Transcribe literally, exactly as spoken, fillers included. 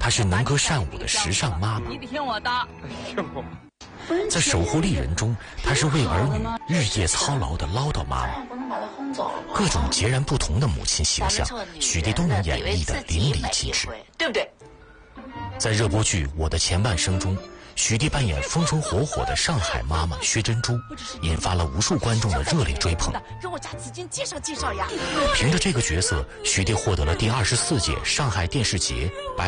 她是能歌善舞的时尚妈妈。 你得听我的。 在守护丽人中，她是为儿女日夜操劳的唠叨妈妈。各种截然不同的母亲形象，许娣都能演绎得淋漓尽致， 对不对？ 在热播剧《我的前半生》中，许娣扮演风风火火的上海妈妈薛珍珠，引发了无数观众的热烈追捧。 给我家紫金介绍介绍呀！ 凭着这个角色，许娣获得了第二十四届上海电视节白